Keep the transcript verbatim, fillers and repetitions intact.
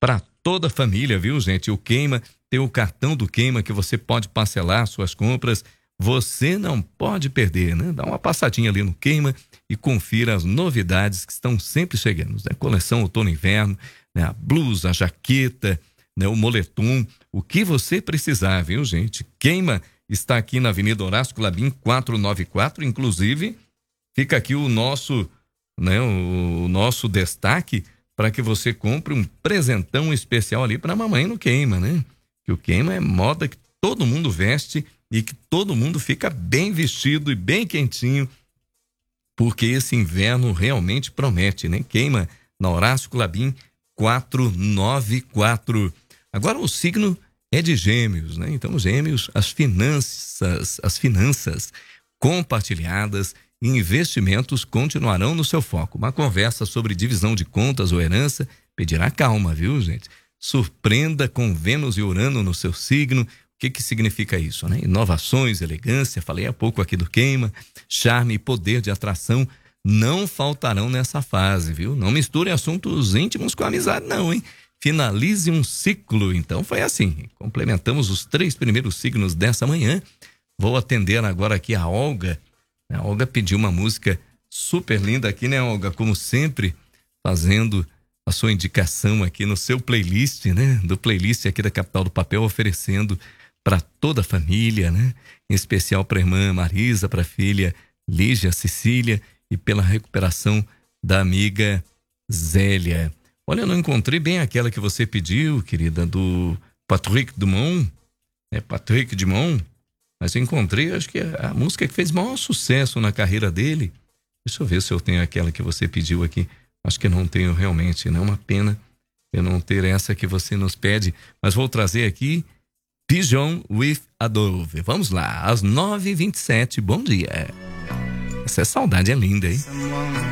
para toda a família, viu, gente? O Queima tem o cartão do Queima que você pode parcelar suas compras. Você não pode perder, né? Dá uma passadinha ali no Queima e confira as novidades que estão sempre chegando, né? Coleção outono e inverno, né? A blusa, a jaqueta, né? O moletom, o que você precisar, viu, gente? Queima está aqui na Avenida Horácio Clabin quatrocentos e noventa e quatro, inclusive fica aqui o nosso, né, o, o nosso destaque para que você compre um presentão especial ali para a mamãe no Queima, né? Que o Queima é moda que todo mundo veste e que todo mundo fica bem vestido e bem quentinho, porque esse inverno realmente promete, né? Queima na Horácio Clabin quatrocentos e noventa e quatro. Agora o signo é de Gêmeos, né? Então Gêmeos, as finanças, as finanças compartilhadas e investimentos continuarão no seu foco. Uma conversa sobre divisão de contas ou herança pedirá calma, viu, gente? Surpreenda com Vênus e Urano no seu signo. O que que significa isso, né? Inovações, elegância, falei há pouco aqui do Queima, charme e poder de atração não faltarão nessa fase, viu? Não misture assuntos íntimos com amizade, não, hein? Finalize um ciclo. Então foi assim, complementamos os três primeiros signos dessa manhã. Vou atender agora aqui a Olga. A Olga pediu uma música super linda aqui, né, Olga? Como sempre, fazendo a sua indicação aqui no seu playlist, né? Do playlist aqui da Capital do Papel, oferecendo para toda a família, né? Em especial para a irmã Marisa, para a filha Lígia Cecília e pela recuperação da amiga Zélia. Olha, eu não encontrei bem aquela que você pediu, querida, do Patrick Dumont, é Patrick Dumont, mas eu encontrei, acho que a, a música que fez maior sucesso na carreira dele. Deixa eu ver se eu tenho aquela que você pediu aqui. Acho que não tenho realmente, não é uma pena eu não ter essa que você nos pede, mas vou trazer aqui Pigeon with a Dove. Vamos lá, às nove e vinte e sete, bom dia. Essa saudade é linda, hein?